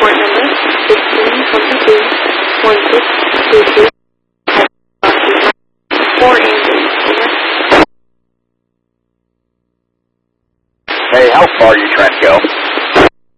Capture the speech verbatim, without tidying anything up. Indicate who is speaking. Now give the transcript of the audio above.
Speaker 1: Port number fifteen twenty-two one six two two. four ambulance.
Speaker 2: Hey, how far are you trying to go?